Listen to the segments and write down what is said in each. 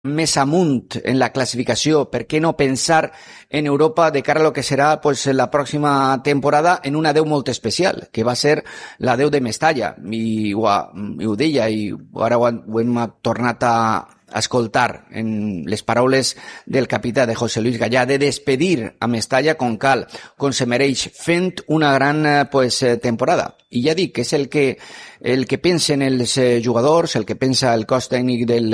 més amunt en la classificació, per què no pensar en Europa de cara a lo que serà pues, la pròxima temporada en una adeu molt especial, que va ser l'adeu de Mestalla, i ho deia, i ara ho hem tornat a escoltar en les paraules del capità de José Luis Gallà, de despedir a Mestalla com cal, com se mereix, fent una gran temporada. I ja dic, és el que pensen els jugadors, el que pensa el cos tècnic del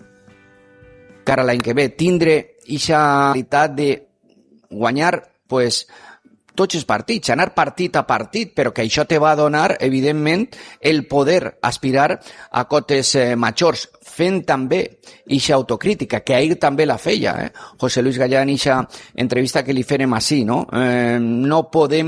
cara l'any que ve, tindre ixa qualitat de guanyar pues, tots els partits, anar partit a partit, però que això te va donar, evidentment, el poder aspirar a cotes majors, fent també ixa autocrítica, que ahir també la feia, José Luis Gallà en ixa entrevista que li fèrem així, no? No podem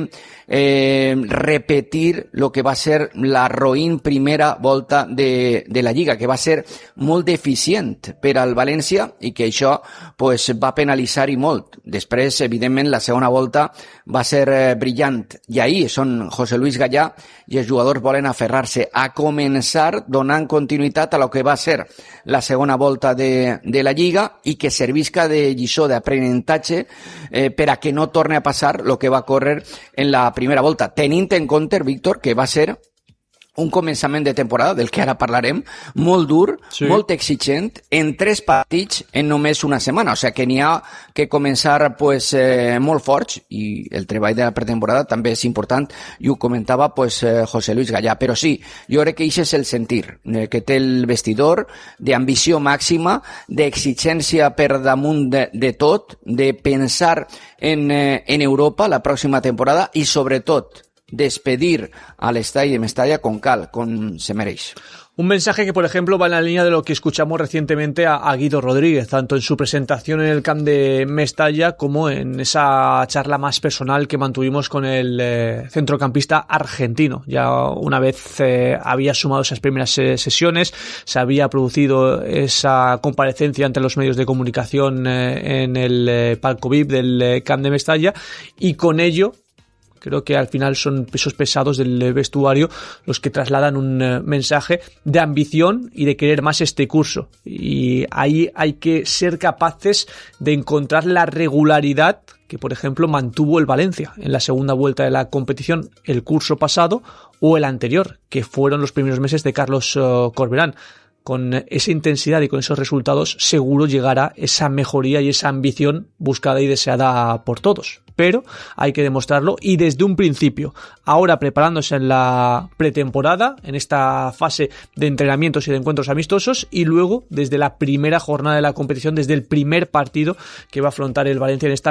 repetir lo que va ser la roïn primera volta de la Lliga, que va ser molt deficient per al València i que això pues, va penalitzar i molt. Després, evidentment, la segona volta va ser brillant i ahir són José Luis Gallà i els jugadors volen aferrar-se a començar donant continuïtat a lo que va ser la segona volta de la Lliga i que servisca de lliçó d'aprenentatge per a que no torni a passar lo que va córrer en la primera volta, tenint en compte, Víctor, que va ser un començament de temporada, del que ara parlarem, molt dur, sí, molt exigent, en 3 partits en només una setmana. O sigui que n'hi ha que començar pues, molt forts, i el treball de la pretemporada també és important, i ho comentava pues, José Luis Gallà. Però sí, jo crec que això és el sentir que té el vestidor, d'ambició màxima, d'exigència per damunt de tot, de pensar en Europa la pròxima temporada i, sobretot, despedir al Estadi de Mestalla con cal, con se mereix. Un mensaje que, por ejemplo, va en la línea de lo que escuchamos recientemente a Guido Rodríguez, tanto en su presentación en el camp de Mestalla como en esa charla más personal que mantuvimos con el centrocampista argentino. Ya una vez había sumado esas primeras sesiones, se había producido esa comparecencia ante los medios de comunicación en el palco VIP del camp de Mestalla, y con ello creo que al final son pesos pesados del vestuario los que trasladan un mensaje de ambición y de querer más este curso. Y ahí hay que ser capaces de encontrar la regularidad que, por ejemplo, mantuvo el Valencia en la segunda vuelta de la competición el curso pasado o el anterior, que fueron los primeros meses de Carlos Corberán. Con esa intensidad y con esos resultados seguro llegará esa mejoría y esa ambición buscada y deseada por todos. Pero hay que demostrarlo y desde un principio. Ahora preparándose en la pretemporada, en esta fase de entrenamientos y de encuentros amistosos, y luego desde la primera jornada de la competición, desde el primer partido que va a afrontar el Valencia en esta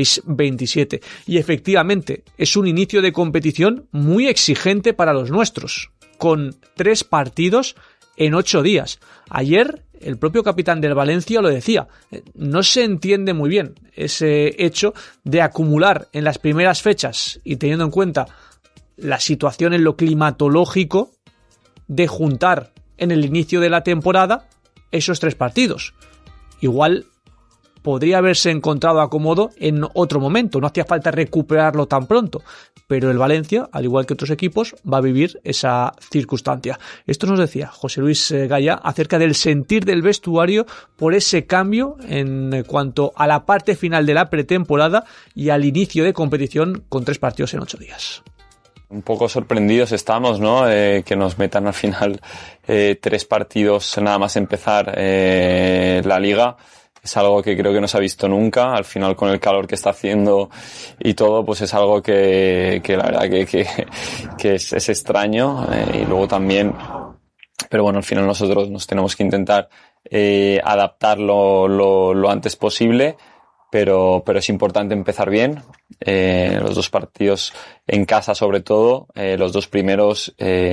26-27. Y efectivamente es un inicio de competición muy exigente para los nuestros, con 3 partidos en 8 días. Ayer el propio capitán del Valencia lo decía, no se entiende muy bien ese hecho de acumular en las primeras fechas y teniendo en cuenta la situación en lo climatológico, de juntar en el inicio de la temporada esos 3 partidos. Igual podría haberse encontrado acomodo en otro momento, no hacía falta recuperarlo tan pronto, pero el Valencia, al igual que otros equipos, va a vivir esa circunstancia. Esto nos decía José Luis Gallà acerca del sentir del vestuario por ese cambio en cuanto a la parte final de la pretemporada y al inicio de competición con 3 partidos en 8 días. Un poco sorprendidos estamos, ¿no? Que nos metan al final 3 partidos nada más empezar la Liga. Es algo que creo que no se ha visto nunca. Al final, con el calor que está haciendo y todo, pues es algo que la verdad que es extraño. Y luego también, pero bueno, al final nosotros nos tenemos que intentar adaptarlo lo antes posible. Pero es importante empezar bien. Los 2 partidos en casa, sobre todo, los 2 primeros,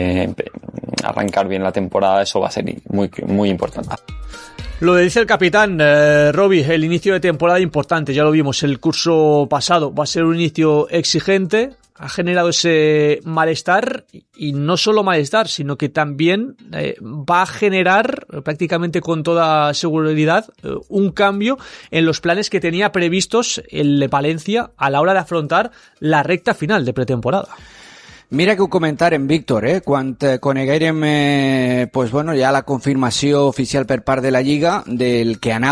arrancar bien la temporada, eso va a ser muy, muy importante. Lo dice el capitán, Robbie, el inicio de temporada importante, ya lo vimos el curso pasado, va a ser un inicio exigente, ha generado ese malestar, y no solo malestar, sino que también va a generar prácticamente con toda seguridad un cambio en los planes que tenía previstos el Valencia a la hora de afrontar la recta final de pretemporada. Mira que ho comentàrem, Víctor, quan coneguérem pues bueno, ja la confirmació oficial per part de la Lliga del que anava